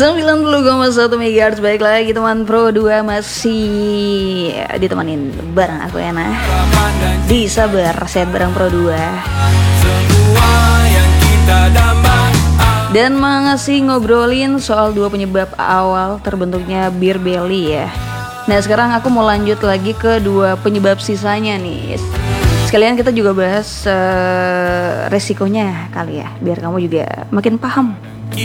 90,1 MHz. Baik lagi teman Pro 2 masih ditemenin bareng aku Ena di Sabar Set bareng Pro 2 dan masih ngobrolin soal dua penyebab awal terbentuknya beer belly ya. Nah sekarang aku mau lanjut lagi ke dua penyebab sisanya nih. Sekalian kita juga bahas resikonya kali ya, biar kamu juga makin paham